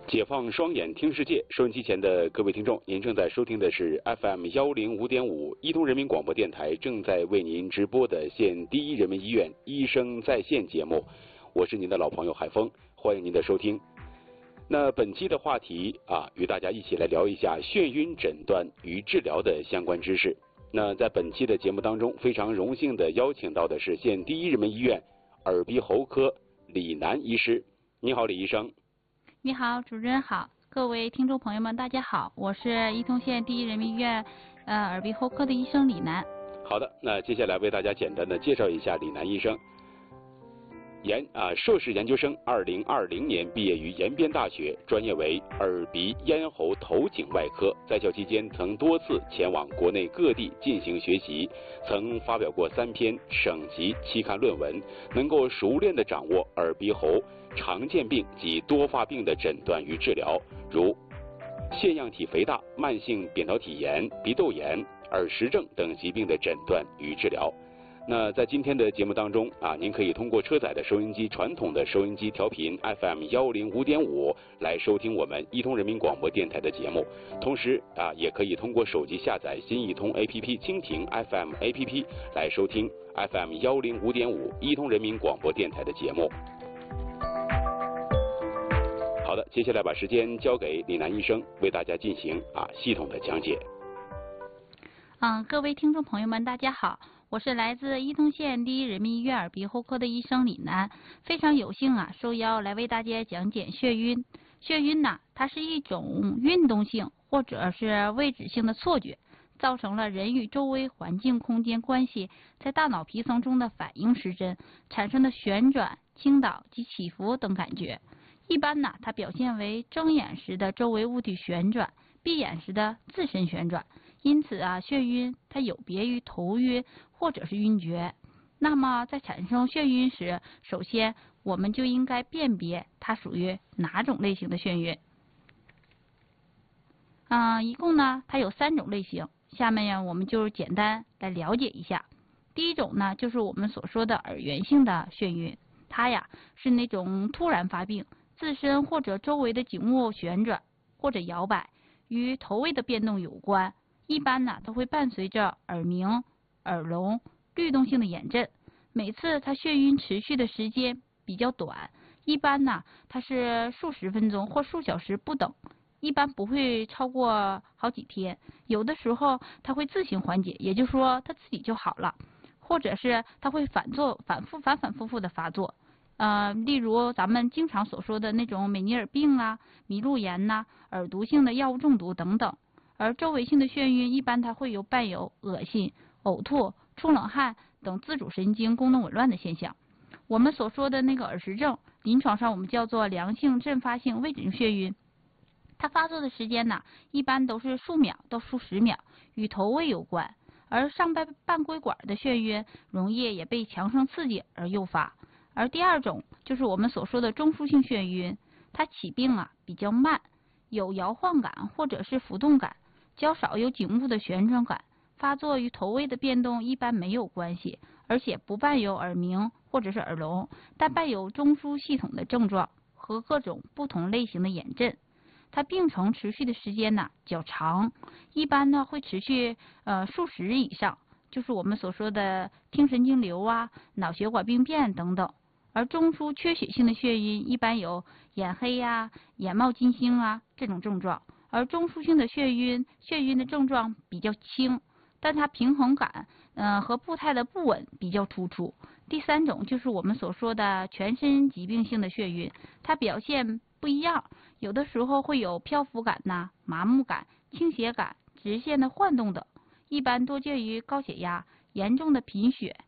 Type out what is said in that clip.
解放双眼听世界，收音机前的各位听众，您正在收听的是 FM105.5伊通人民广播电台正在为您直播的县第一人民医院医生在线节目，我是您的老朋友海峰，欢迎您的收听。那本期的话题与大家一起来聊一下眩晕诊断与治疗的相关知识。那在本期的节目当中，非常荣幸的邀请到的是县第一人民医院耳鼻喉科李楠医师。你好，李医生。 你好，主持人好，各位听众朋友们，大家好，我是伊通县第一人民医院耳鼻喉科的医生李楠。 好的，那接下来为大家简单的介绍一下李楠医生。硕士研究生，2020年毕业于延边大学，专业为耳鼻咽喉头颈外科。在校期间曾多次前往国内各地进行学习，曾发表过3篇省级期刊论文，能够熟练地掌握耳鼻喉常见病及多发病的诊断与治疗，如腺样体肥大、慢性扁桃体炎、鼻窦炎、耳石症等疾病的诊断与治疗。那在今天的节目当中您可以通过车载的收音机、传统的收音机调频 FM105.5 来收听我们伊通人民广播电台的节目，同时也可以通过手机下载新伊通 APP、蜻蜓 FM APP 来收听 FM105.5 伊通人民广播电台的节目。好的，接下来把时间交给李楠医生，为大家进行系统的讲解。 各位听众朋友们，大家好，我是来自伊通县第一人民医院耳鼻喉科的医生李楠，非常有幸受邀来为大家讲解眩晕。眩晕它是一种运动性或者是位置性的错觉，造成了人与周围环境空间关系在大脑皮层中的反应失真，产生的旋转、倾倒及起伏等感觉。一般它表现为睁眼时的周围物体旋转，闭眼时的自身旋转。因此眩晕它有别于头晕或者是晕厥。那么在产生眩晕时，首先我们就应该辨别它属于哪种类型的眩晕。一共它有3种类型，下面我们就简单来了解一下。第一种就是我们所说的耳源性的眩晕，它是那种突然发病，自身或者周围的景物旋转或者摇摆，与头位的变动有关。一般它会伴随着耳鸣、耳聋、律动性的眼震。每次它眩晕持续的时间比较短，一般它是数十分钟或数小时不等，一般不会超过好几天。有的时候它会自行缓解，也就是说它自己就好了，或者是它会反复复的发作。例如咱们经常所说的那种美尼尔病麋鹿炎耳毒性的药物中毒等等。而周围性的眩晕一般它会伴有恶心、呕吐、出冷汗等自主神经功能紊乱的现象。我们所说的那个耳石症，临床上我们叫做良性阵发性位置性眩晕，它发作的时间一般都是数秒到数十秒，与头位有关。而上半规管的眩晕容易也被强生刺激而诱发。而第二种就是我们所说的中枢性眩晕，它起病比较慢，有摇晃感或者是浮动感，较少有景物的旋转感，发作与头位的变动一般没有关系，而且不伴有耳鸣或者是耳聋，但伴有中枢系统的症状和各种不同类型的眼震。它病程持续的时间较长，一般会持续数十日以上，就是我们所说的听神经瘤脑血管病变等等。而中枢缺血性的眩晕一般有眼黑眼冒金星这种症状。而中枢性的眩晕的症状比较轻，但它平衡感和步态的不稳比较突出。第3种就是我们所说的全身疾病性的眩晕，它表现不一样，有的时候会有漂浮感麻木感、倾斜感、直线的晃动等，一般多见于高血压、严重的贫血、